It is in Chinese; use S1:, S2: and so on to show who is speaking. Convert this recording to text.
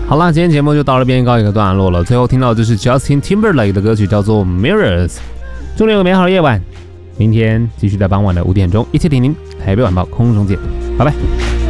S1: 好啦，今天节目就到这边告一个段落了。最后听到的就是 Justin Timberlake 的歌曲，叫做 Mirrors。祝你有个美好的夜晚，明天继续在傍晚的5点钟一起听您台北晚报空中见，拜拜。